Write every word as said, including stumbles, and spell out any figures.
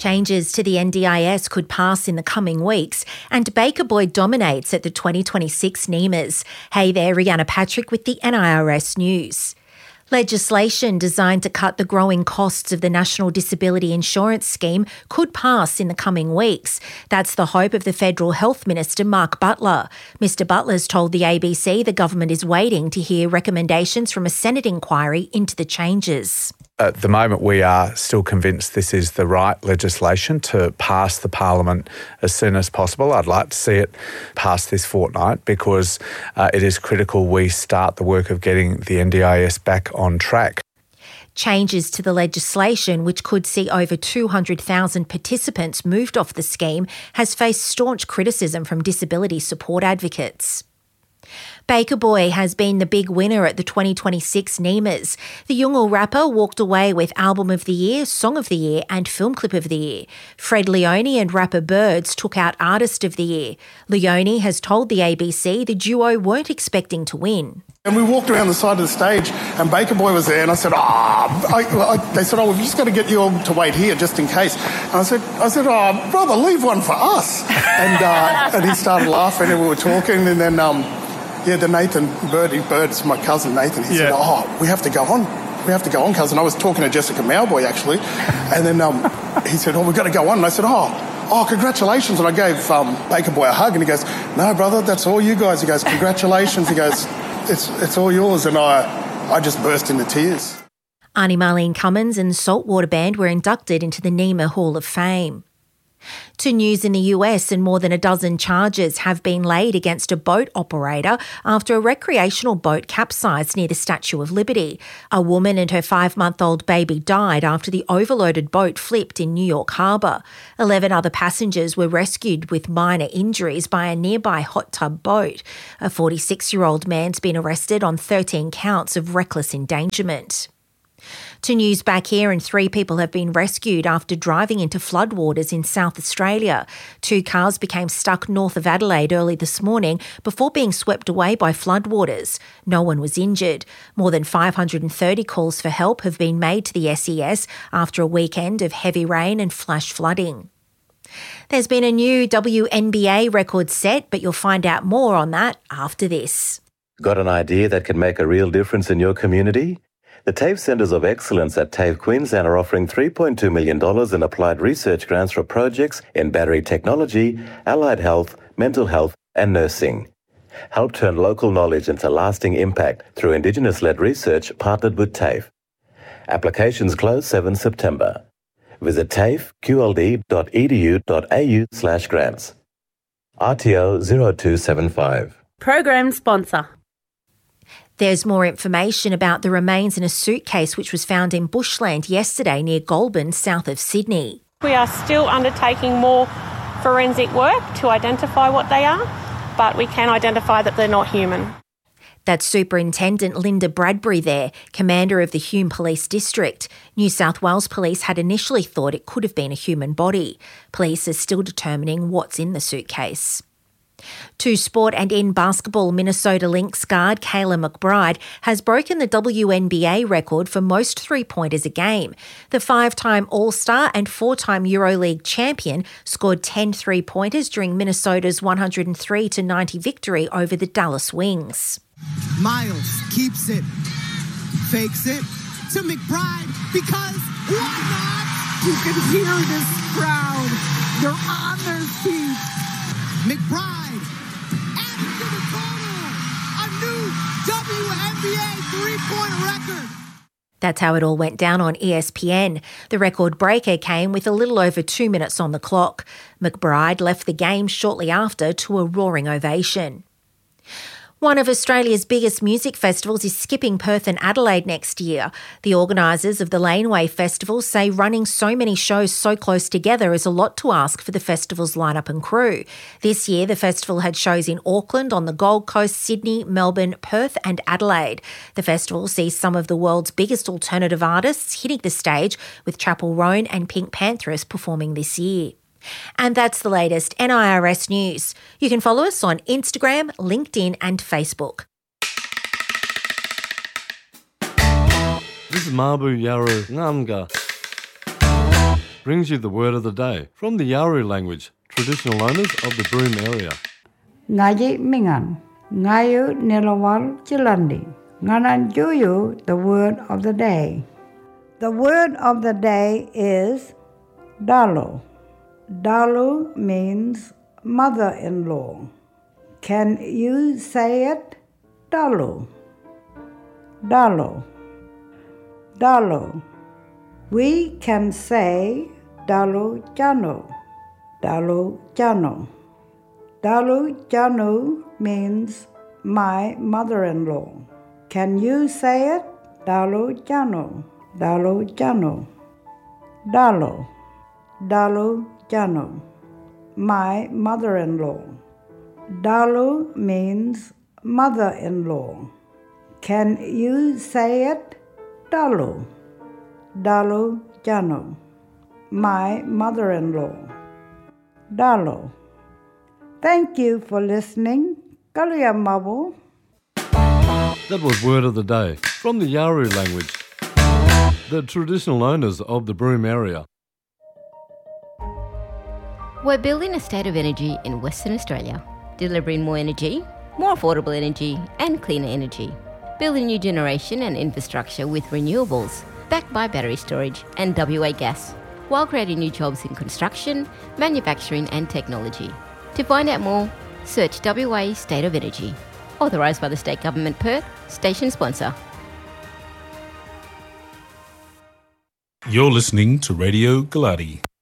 Changes to the N D I S could pass in the coming weeks, and Baker Boy dominates at the twenty twenty-six NEMAs. Hey there, Rihanna Patrick with the N I R S News. Legislation designed to cut the growing costs of the National Disability Insurance Scheme could pass in the coming weeks. That's the hope of the Federal Health Minister, Mark Butler. Mister Butler's told the A B C the government is waiting to hear recommendations from a Senate inquiry into the changes. At the moment, we are still convinced this is the right legislation to pass the Parliament as soon as possible. I'd like to see it pass this fortnight because uh, it is critical we start the work of getting the N D I S back on track. Changes to the legislation, which could see over two hundred thousand participants moved off the scheme, has faced staunch criticism from disability support advocates. Baker Boy has been the big winner at the twenty twenty-six NEMAs. The Yolngu rapper walked away with Album of the Year, Song of the Year and Film Clip of the Year. Fred Leone and rapper Birds took out Artist of the Year. Leone has told the A B C the duo weren't expecting to win. And we walked around the side of the stage and Baker Boy was there and I said, ah, oh, they said, oh, we've just got to get you all to wait here just in case. And I said, I said, oh, brother, leave one for us. And uh, and he started laughing and we were talking and then... um. Yeah, the Nathan Bird, Bird's my cousin Nathan. He yeah. said, oh, we have to go on. We have to go on, cousin. I was talking to Jessica Mowboy, actually. And then um, he said, oh, we've got to go on. And I said, oh, oh, congratulations. And I gave um, Baker Boy a hug. And he goes, no, brother, that's all you guys. He goes, congratulations. He goes, it's it's all yours. And I, I just burst into tears. Arnie Marlene Cummins and Saltwater Band were inducted into the NEMA Hall of Fame. To news in the U S, and more than a dozen charges have been laid against a boat operator after a recreational boat capsized near the Statue of Liberty. A woman and her five-month-old baby died after the overloaded boat flipped in New York Harbour. Eleven other passengers were rescued with minor injuries by a nearby hot tub boat. A forty-six-year-old man's been arrested on thirteen counts of reckless endangerment. To news back here, and three people have been rescued after driving into floodwaters in South Australia. Two cars became stuck north of Adelaide early this morning before being swept away by floodwaters. No one was injured. More than five hundred thirty calls for help have been made to the S E S after a weekend of heavy rain and flash flooding. There's been a new W N B A record set, but you'll find out more on that after this. Got an idea that can make a real difference in your community? The TAFE Centres of Excellence at TAFE Queensland are offering three point two million dollars in applied research grants for projects in battery technology, allied health, mental health and nursing. Help turn local knowledge into lasting impact through Indigenous-led research partnered with TAFE. Applications close seventh September. Visit tafe q l d dot e d u dot a u slash grants. R T O zero two seven five. Program sponsor. There's more information about the remains in a suitcase which was found in bushland yesterday near Goulburn, south of Sydney. We are still undertaking more forensic work to identify what they are, but we can identify that they're not human. That's Superintendent Linda Bradbury there, Commander of the Hume Police District. New South Wales Police had initially thought it could have been a human body. Police are still determining what's in the suitcase. To sport, and in basketball, Minnesota Lynx guard Kayla McBride has broken the W N B A record for most three-pointers a game. The five-time All-Star and four-time EuroLeague champion scored ten three-pointers during Minnesota's one oh three to ninety victory over the Dallas Wings. Miles keeps it, fakes it to McBride because why not? You can hear this crowd. They're on their feet. McBride added to the total, a new W N B A three-point record. That's how it all went down on E S P N. The record breaker came with a little over two minutes on the clock. McBride left the game shortly after to a roaring ovation. One of Australia's biggest music festivals is skipping Perth and Adelaide next year. The organisers of the Laneway Festival say running so many shows so close together is a lot to ask for the festival's lineup and crew. This year, the festival had shows in Auckland, on the Gold Coast, Sydney, Melbourne, Perth and Adelaide. The festival sees some of the world's biggest alternative artists hitting the stage, with Chapel Roan and Pink Panthers performing this year. And that's the latest N I R S news. You can follow us on Instagram, LinkedIn and Facebook. This is Mabu Yaru Ngamga. brings you the word of the day from the Yawuru language, traditional owners of the Broome area. Ngaji Mingan, Ngayu Nilawal Chilandi, Ngananjuyu, the word of the day. The word of the day is Dalu. Dalu means mother-in-law. Can you say it? Dalu. Dalu. Dalu. We can say Dalu Janu. Dalu Janu. Dalu Janu means my mother-in-law. Can you say it? Dalu Janu. Dalu Janu. Dalu. Dalu Janu. My mother-in-law. Dalu means mother-in-law. Can you say it? Dalu. Dalu Janu. My mother-in-law. Dalu. Thank you for listening. Kalia Mabu. That was word of the day from the Yawuru language, the traditional owners of the Broome area. We're building a state of energy in Western Australia, delivering more energy, more affordable energy and cleaner energy. Building new generation and infrastructure with renewables, backed by battery storage and W A gas, while creating new jobs in construction, manufacturing and technology. To find out more, search W A State of Energy. Authorised by the State Government Perth, station sponsor. You're listening to Radio Galati.